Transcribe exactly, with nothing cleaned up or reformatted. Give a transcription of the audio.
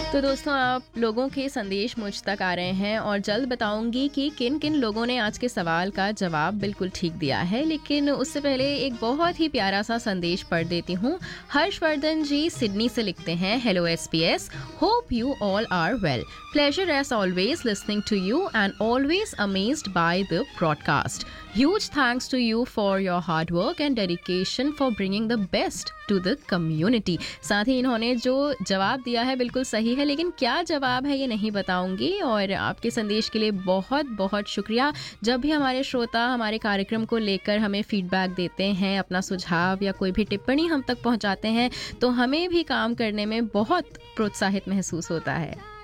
तो दोस्तों, आप लोगों के संदेश मुझ तक आ रहे हैं और जल्द बताऊंगी कि किन किन लोगों ने आज के सवाल का जवाब बिल्कुल ठीक दिया है। लेकिन उससे पहले एक बहुत ही प्यारा सा संदेश पढ़ देती हूँ। हर्षवर्धन जी सिडनी से लिखते हैं, hello S P S, hope you all are well, pleasure as always listening to you and always amazed by the broadcast. Huge thanks to you for your hard work and dedication for bringing the best to the community। साथ ही इन्होंने जो जवाब दिया है बिल्कुल सही है, लेकिन क्या जवाब है ये नहीं बताऊंगी। और आपके संदेश के लिए बहुत बहुत शुक्रिया। जब भी हमारे श्रोता हमारे कार्यक्रम को लेकर हमें फीडबैक देते हैं, अपना सुझाव या कोई भी टिप्पणी हम तक पहुंचाते हैं, तो हमें भी काम करने में बहुत प्रोत्साहित महसूस होता है।